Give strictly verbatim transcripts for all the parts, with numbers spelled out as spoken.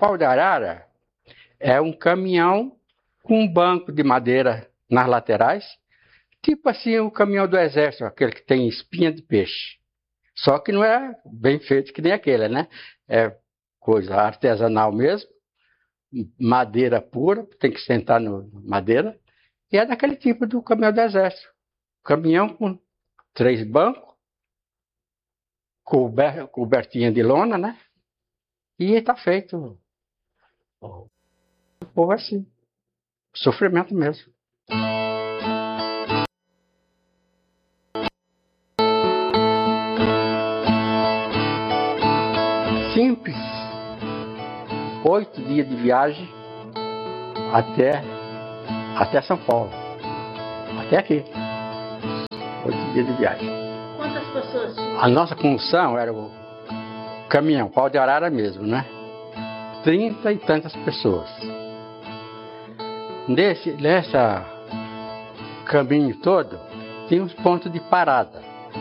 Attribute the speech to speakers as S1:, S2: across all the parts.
S1: pau de arara é um caminhão com um banco de madeira nas laterais, tipo assim o caminhão do exército, aquele que tem espinha de peixe. Só que não é bem feito que nem aquele, né? É coisa artesanal mesmo, madeira pura, tem que sentar no madeira, e é daquele tipo do caminhão do exército. Caminhão com três bancos, cober, cobertinha de lona, né? E está feito. O povo é assim. Sofrimento mesmo. Simples. Oito dias de viagem até, até São Paulo. Até aqui. Oito dias de viagem.
S2: Quantas pessoas tinham?
S1: A nossa função era o caminhão, pau de arara mesmo, né? Trinta e tantas pessoas. Nesse nessa caminho todo, tinha uns pontos de parada.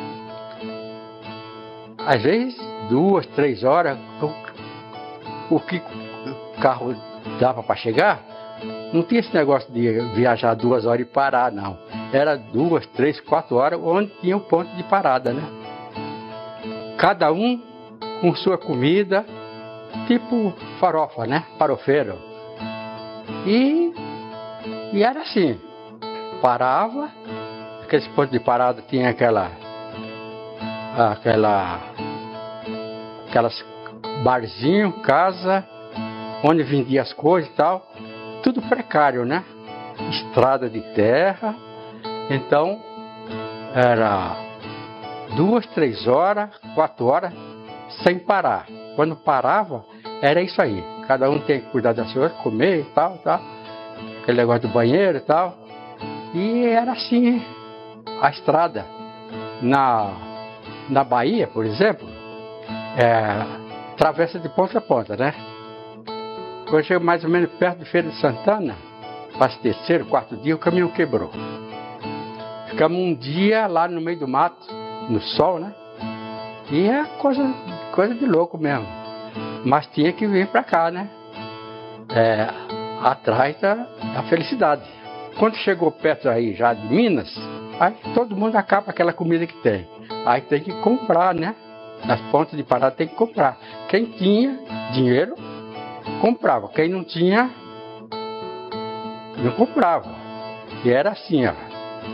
S1: Às vezes, duas, três horas, o, o que o carro dava para chegar, não tinha esse negócio de viajar duas horas e parar, não. Era duas, três, quatro horas, onde tinha um ponto de parada, né? Cada um com sua comida, tipo farofa, né? Farofeiro. E, e era assim. Parava, aqueles pontos de parada tinha aquela, aquela, aquelas barzinho, casa, onde vendia as coisas e tal. Tudo precário, né? Estrada de terra. Então, era duas, três horas, quatro horas, sem parar. Quando parava, era isso aí. Cada um tem que cuidar das suas, comer e tal, tal. Aquele negócio do banheiro e tal. E era assim, a estrada. Na, na Bahia, por exemplo, é, travessa de ponta a ponta, né? Quando chega mais ou menos perto de Feira de Santana, para o terceiro, quarto dia, o caminhão quebrou. Ficamos um dia lá no meio do mato, no sol, né? E é coisa, coisa de louco mesmo. Mas tinha que vir para cá, né? É, atrás da, da felicidade. Quando chegou perto aí já de Minas, aí todo mundo acaba aquela comida que tem. Aí tem que comprar, né? Nas pontas de parada tem que comprar. Quem tinha dinheiro, comprava. Quem não tinha, não comprava. E era assim, ó.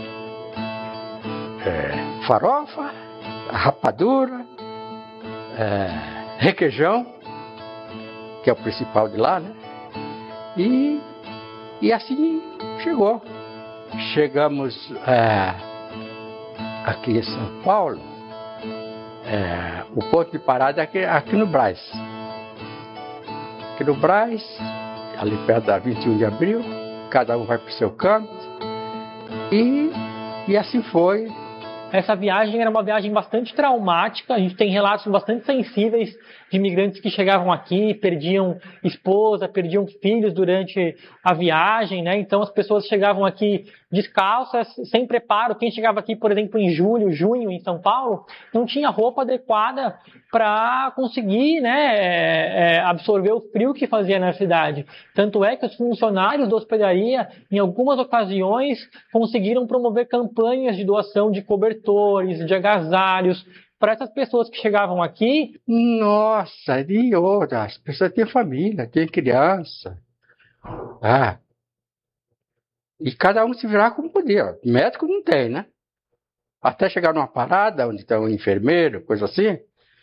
S1: É, farofa, rapadura, é, requeijão, que é o principal de lá, né? E, e assim chegou. Chegamos é, aqui em São Paulo, é, o ponto de parada é aqui, aqui no Brás. Aqui no Brás, ali perto da vinte e um de abril, cada um vai para o seu canto. E, e assim foi.
S3: Essa viagem era uma viagem bastante traumática, a gente tem relatos bastante sensíveis de imigrantes que chegavam aqui, perdiam esposa, perdiam filhos durante a viagem, né? Então as pessoas chegavam aqui descalças, sem preparo. Quem chegava aqui, por exemplo, em julho, junho, em São Paulo, não tinha roupa adequada para conseguir, né, é, é, absorver o frio que fazia na cidade. Tanto é que os funcionários da hospedaria, em algumas ocasiões, conseguiram promover campanhas de doação de cobertores, de agasalhos, para essas pessoas que chegavam aqui.
S1: Nossa, e outra, as pessoas têm família, têm criança. Ah, e cada um se virar como podia. Médico não tem, né? Até chegar numa parada onde tem um enfermeiro, coisa assim,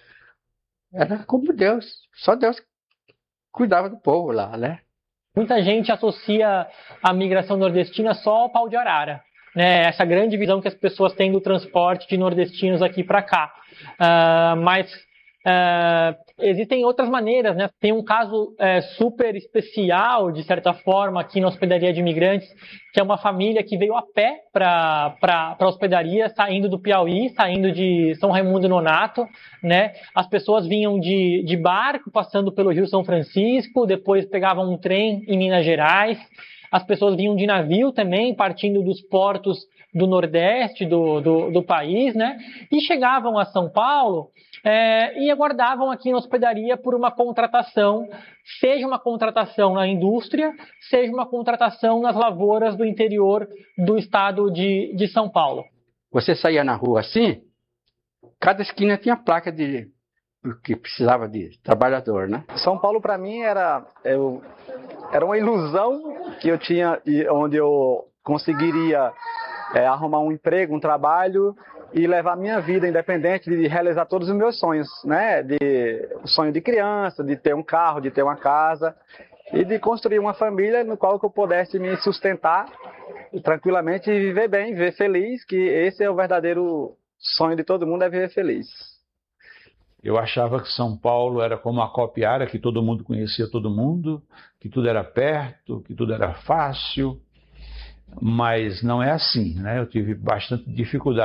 S1: era como Deus. Só Deus cuidava do povo lá, né?
S3: Muita gente associa a migração nordestina só ao pau de arara, né? Essa grande visão que as pessoas têm do transporte de nordestinos aqui para cá. Uh, mas uh, existem outras maneiras, né? Tem um caso uh, super especial, de certa forma, aqui na hospedaria de imigrantes, que é uma família que veio a pé para a hospedaria, saindo do Piauí, saindo de São Raimundo Nonato, né? As pessoas vinham de, de barco, passando pelo Rio São Francisco, depois pegavam um trem em Minas Gerais. As pessoas vinham de navio também, partindo dos portos do Nordeste do, do, do país, né? E chegavam a São Paulo é, e aguardavam aqui na hospedaria por uma contratação, seja uma contratação na indústria, seja uma contratação nas lavouras do interior do estado de, de São Paulo.
S1: Você saía na rua assim, cada esquina tinha placa de que precisava de trabalhador, né?
S4: São Paulo para mim era, eu, era uma ilusão que eu tinha, onde eu conseguiria é, arrumar um emprego, um trabalho e levar minha vida independente de realizar todos os meus sonhos, né? De, o sonho de criança, de ter um carro, de ter uma casa e de construir uma família no qual eu pudesse me sustentar tranquilamente e viver bem, viver feliz, que esse é o verdadeiro sonho de todo mundo, é viver feliz.
S5: Eu achava que São Paulo era como uma copiara, que todo mundo conhecia todo mundo, que tudo era perto, que tudo era fácil, mas não é assim, né? Eu tive bastante dificuldade.